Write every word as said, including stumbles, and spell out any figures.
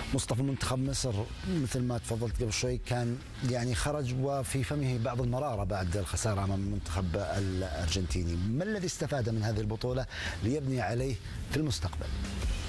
مصطفى منتخب مصر مثل ما تفضلت قبل شوي كان يعني خرج وفي فمه بعض المرارة بعد الخسارة أمام المنتخب الأرجنتيني. ما الذي استفاد من هذه البطولة ليبني عليه في المستقبل؟